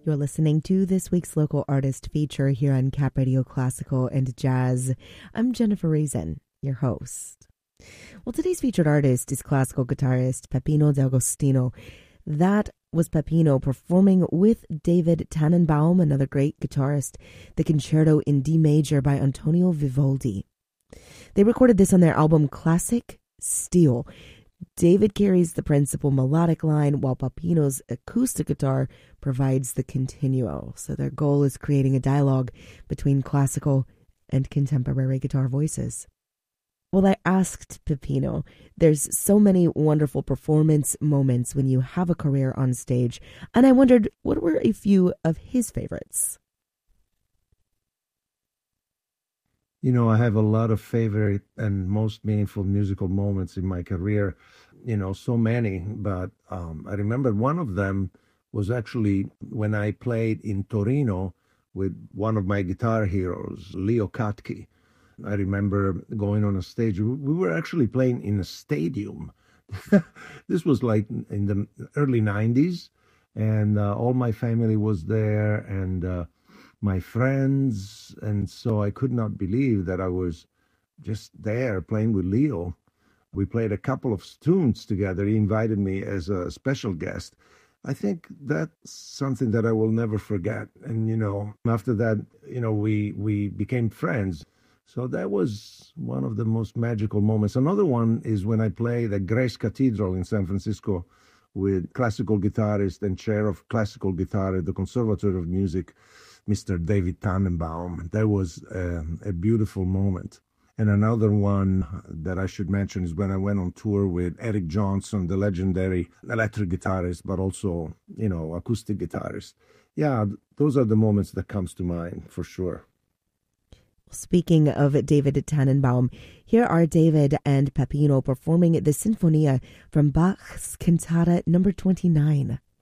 You're listening to this week's local artist feature here on Cap Radio Classical and Jazz. I'm Jennifer Raisin, your host. Well, today's featured artist is classical guitarist Peppino D'Agostino. That was Peppino performing with David Tannenbaum, another great guitarist, the Concerto in D Major by Antonio Vivaldi. They recorded this on their album Classic Steel. David carries the principal melodic line, while Peppino's acoustic guitar provides the continuo. So their goal is creating a dialogue between classical and contemporary guitar voices. Well, I asked Peppino, there's so many wonderful performance moments when you have a career on stage, and I wondered what were a few of his favorites. You know, I have a lot of favorite and most meaningful musical moments in my career, so many. But I remember one of them was actually when I played in Torino with one of my guitar heroes, Leo Katke. I remember going on a stage. We were actually playing in a stadium. This was like in the early 90s, and all my family was there, and my friends, and so I could not believe that I was just there playing with Leo. We played a couple of tunes together. He invited me as a special guest. I think that's something that I will never forget. And, after that, we became friends. So that was one of the most magical moments. Another one is when I played at Grace Cathedral in San Francisco with classical guitarist and chair of classical guitar at the Conservatory of Music, Mr. David Tannenbaum. That was a beautiful moment. And another one that I should mention is when I went on tour with Eric Johnson, the legendary electric guitarist, but also, acoustic guitarist. Yeah, those are the moments that comes to mind for sure. Speaking of David Tannenbaum, here are David and Peppino performing the Sinfonia from Bach's Cantata No. 29.